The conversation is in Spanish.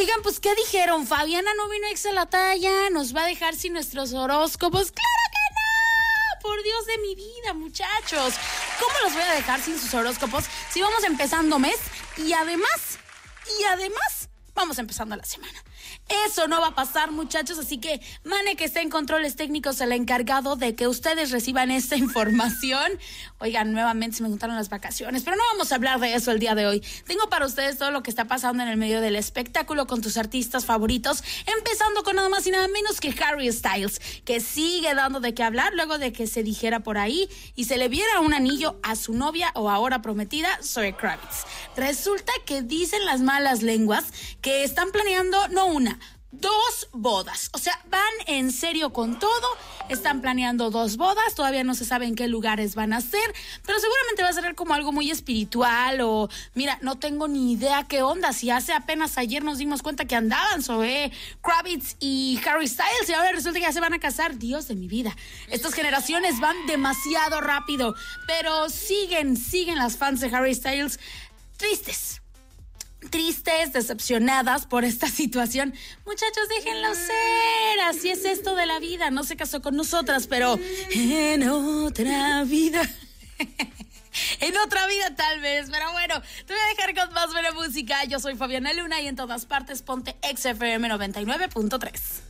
Oigan, pues, ¿qué dijeron? Fabiana no vino a la talla, nos va a dejar sin nuestros horóscopos. ¡Claro que no! Por Dios de mi vida, muchachos. ¿Cómo los voy a dejar sin sus horóscopos si vamos empezando mes y además, vamos empezando la semana? Eso no va a pasar, muchachos, así que Mane, que está en controles técnicos, el encargado de que ustedes reciban esta información. Oigan, nuevamente se me juntaron las vacaciones, pero no vamos a hablar de eso el día de hoy. Tengo para ustedes todo lo que está pasando en el medio del espectáculo con tus artistas favoritos, empezando con nada más y nada menos que Harry Styles, que sigue dando de qué hablar luego de que se dijera por ahí y se le viera un anillo a su novia o ahora prometida, Zoe Kravitz. Resulta que dicen las malas lenguas que están planeando no una, 2 bodas. O sea, van en serio con todo. Están planeando 2 bodas. Todavía no se sabe en qué lugares van a ser, pero seguramente va a ser como algo muy espiritual o, mira, no tengo ni idea qué onda. Si hace apenas ayer nos dimos cuenta que andaban Zoe Kravitz y Harry Styles y ahora resulta que ya se van a casar. Dios de mi vida. Estas generaciones van demasiado rápido, pero siguen las fans de Harry Styles tristes, decepcionadas por esta situación. Muchachos, déjenlo ser, así es esto de la vida. No se casó con nosotras, pero en otra vida en otra vida tal vez, pero bueno, te voy a dejar con más buena música. Yo soy Fabiana Luna y en todas partes ponte XFM 99.3.